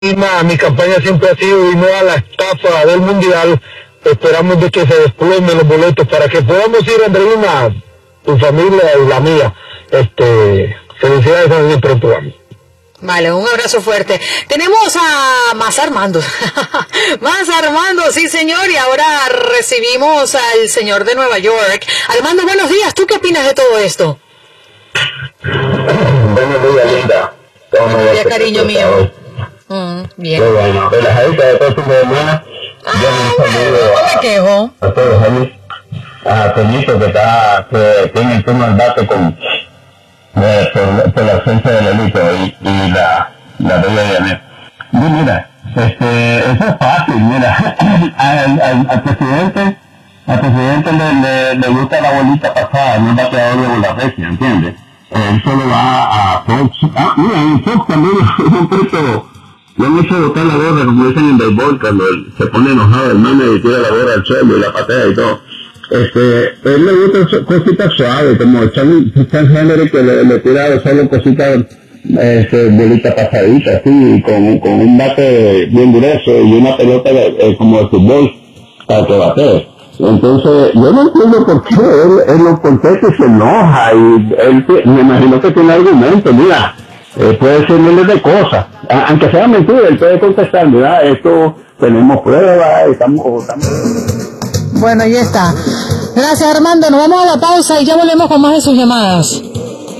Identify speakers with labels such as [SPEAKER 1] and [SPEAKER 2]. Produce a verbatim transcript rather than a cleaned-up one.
[SPEAKER 1] mi campaña siempre ha sido y no a la estafa del mundial. Esperamos de que se desplomen los boletos para que podamos ir, Andreina, tu familia y la mía. Este, felicidades a mí pronto, vamos.
[SPEAKER 2] Vale, un abrazo fuerte. Tenemos a Más Armando. Más Armando, sí señor, y ahora recibimos al señor de Nueva York. Armando, buenos días, ¿tú qué opinas de todo esto?
[SPEAKER 3] Buenos días, linda.
[SPEAKER 2] Buenos días, cariño mío. Mm, bien.
[SPEAKER 3] Muy bueno, relajadita de todo tu semana.
[SPEAKER 2] Ah, bueno, no me quejo.
[SPEAKER 3] A todos ellos. A Toñito que está, que tiene el turno al bate con Eh, por, por la ausencia de Lelito y, y la, la bella de Anet. Y mira, este, eso es fácil, mira, al, al, al presidente, al presidente le, le, le gusta la bolita pasada, no el bateador de bola recia, ¿entiendes? Él solo va a Fox. Ah, mira, en Fox también lo han puesto, le han hecho botar la gorra, como dicen en béisbol, cuando se pone enojado el manager y tira la gorra al suelo y la patea y todo. Este, él le gusta cositas suaves, como Chan Henry, que le, le tira solo cositas, este, bolitas pasaditas, así, con, con un bate bien grueso y una pelota de, eh, como de fútbol para que batee. Entonces, yo no entiendo por qué él, él lo contesta y se enoja, y él, me imagino que tiene argumentos, mira, eh, puede decir miles de cosas, a, aunque sea mentira, él puede contestar, mira, esto, tenemos pruebas, estamos, estamos...
[SPEAKER 2] Bueno, ahí está. Gracias, Armando. Nos vamos a la pausa y ya volvemos con más de sus llamadas.